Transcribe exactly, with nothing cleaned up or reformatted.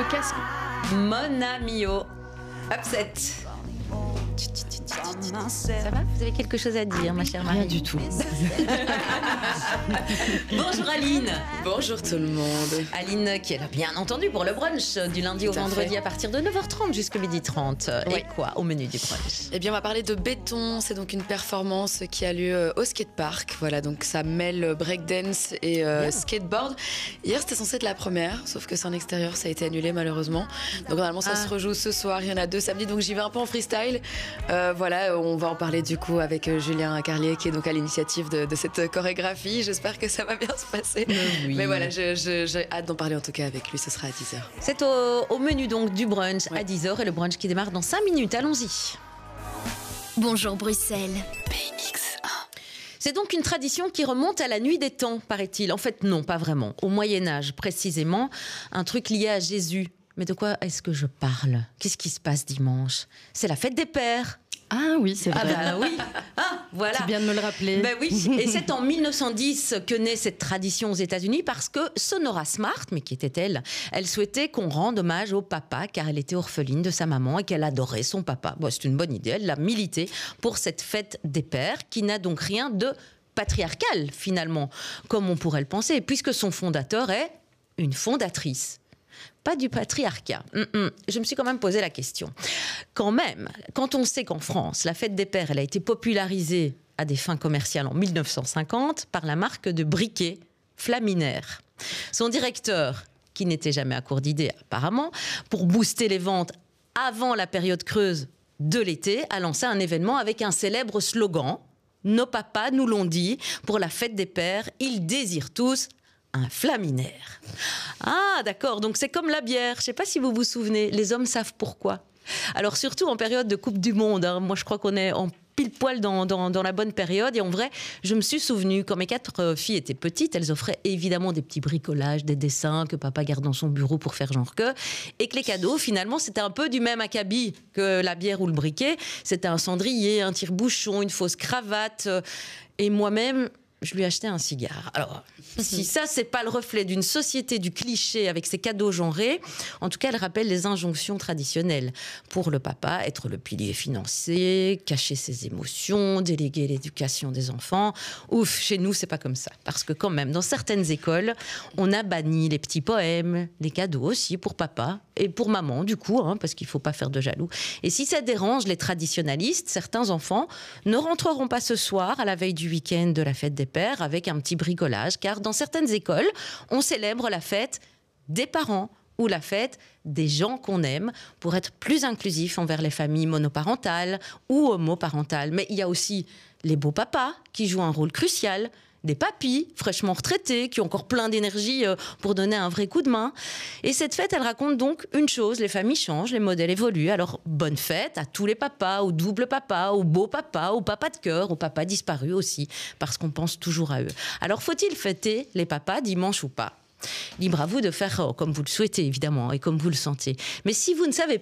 Le casque. Mon amio. Upset. Ça va? Vous avez quelque chose à dire, ma chère Marie? Rien du tout. Bonjour Aline. Bonjour tout le monde. Aline qui est là, bien entendu, pour le brunch du lundi au Tout à vendredi fait. à partir de neuf heures trente jusqu'à midi trente. Oui. Et quoi au menu du brunch? Eh bien, on va parler de béton. C'est donc une performance qui a lieu euh, au skatepark. Voilà, donc ça mêle breakdance et euh, Bien. skateboard. Hier, c'était censé être la première, sauf que c'est en extérieur, ça a été annulé malheureusement. Donc normalement, ça Ah. se rejoue ce soir. Il y en a deux samedi, donc j'y vais un peu en freestyle. Euh, voilà, on va en parler du coup avec euh, Julien Carlier, qui est donc à l'initiative de, de cette chorégraphie. J'espère que ça va bien se passer. Mais oui. Mais voilà, je- je- j'ai hâte d'en parler en tout cas avec lui. Ce sera à dix heures. C'est au, au menu donc du brunch Ouais. à dix heures et le brunch qui démarre dans cinq minutes. Allons-y. Bonjour Bruxelles. C'est donc une tradition qui remonte à la nuit des temps, paraît-il. En fait, non, pas vraiment. Au Moyen-Âge, précisément, un truc lié à Jésus. Mais de quoi est-ce que je parle? Qu'est-ce qui se passe dimanche? C'est la fête des pères. Ah oui, c'est Ah vrai. bah oui. Ah, voilà. Tu viens de me le rappeler. Ben oui, et c'est en mille neuf cent dix que naît cette tradition aux États-Unis parce que Sonora Smart, mais qui était-elle? Elle souhaitait qu'on rende hommage au papa car elle était orpheline de sa maman et qu'elle adorait son papa. Bon, c'est une bonne idée, elle l'a milité pour cette fête des pères qui n'a donc rien de patriarcal finalement, comme on pourrait le penser, puisque son fondateur est une fondatrice. Pas du patriarcat. Mm-mm. Je me suis quand même posé la question. Quand même, quand on sait qu'en France, la fête des pères, elle a été popularisée à des fins commerciales en mille neuf cent cinquante par la marque de briquet Flaminaire. Son directeur, qui n'était jamais à court d'idées apparemment, pour booster les ventes avant la période creuse de l'été, a lancé un événement avec un célèbre slogan « Nos papas nous l'ont dit, pour la fête des pères, ils désirent tous un Flaminaire ». Ah, d'accord, donc c'est comme la bière. Je ne sais pas si vous vous souvenez, les hommes savent pourquoi. Alors surtout en période de Coupe du Monde, hein. Moi je crois qu'on est en pile poil dans, dans, dans la bonne période. Et en vrai, je me suis souvenu, quand mes quatre euh, filles étaient petites, elles offraient évidemment des petits bricolages, des dessins que papa garde dans son bureau pour faire genre que. Et que les cadeaux, finalement, c'était un peu du même acabit que la bière ou le briquet. C'était un cendrier, un tire-bouchon, une fausse cravate. euh, Et moi-même, je lui achetais un cigare. Alors, si ça, c'est pas le reflet d'une société du cliché avec ses cadeaux genrés, en tout cas, elle rappelle les injonctions traditionnelles. Pour le papa, être le pilier financier, cacher ses émotions, déléguer l'éducation des enfants. Ouf, chez nous, c'est pas comme ça. Parce que quand même, dans certaines écoles, on a banni les petits poèmes, les cadeaux aussi pour papa et pour maman, du coup, hein, parce qu'il faut pas faire de jaloux. Et si ça dérange les traditionalistes, certains enfants ne rentreront pas ce soir, à la veille du week-end de la fête des pères, avec un petit bricolage, car dans certaines écoles, on célèbre la fête des parents ou la fête des gens qu'on aime pour être plus inclusif envers les familles monoparentales ou homoparentales. Mais il y a aussi les beaux papas qui jouent un rôle crucial, des papis fraîchement retraités qui ont encore plein d'énergie euh, pour donner un vrai coup de main. Et cette fête, elle raconte donc une chose, les familles changent, les modèles évoluent. Alors, bonne fête à tous les papas, aux doubles papas, aux beaux papas, aux papas de cœur, aux papas disparus aussi, parce qu'on pense toujours à eux. Alors, faut-il fêter les papas dimanche ou pas ? Libre à vous de faire euh, comme vous le souhaitez, évidemment, et comme vous le sentez. Mais si vous ne savez